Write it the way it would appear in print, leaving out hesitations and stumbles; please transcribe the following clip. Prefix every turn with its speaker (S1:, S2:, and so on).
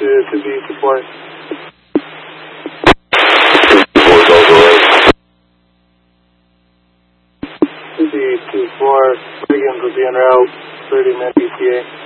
S1: to be support. 2B24, Brigham will be en route, 30 minute ETA.